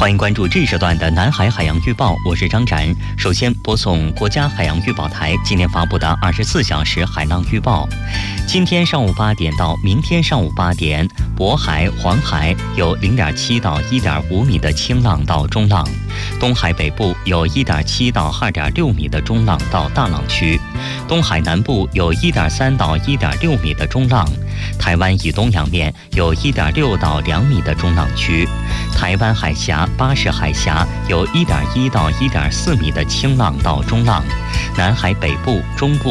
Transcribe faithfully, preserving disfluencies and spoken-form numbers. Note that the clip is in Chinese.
欢迎关注这一时段的南海海洋预报，我是张展。首先播送国家海洋预报台今天发布的二十四小时海浪预报。今天上午八点到明天上午八点，渤海、黄海有零点七到一点五米的轻浪到中浪，东海北部有一点七到二点六米的中浪到大浪区，东海南部有一点三到一点六米的中浪，台湾以东洋面有一点六到两米的中浪区，台湾海峡、巴士海峡有一点一到一点四米的轻浪到中浪，南海北部、中部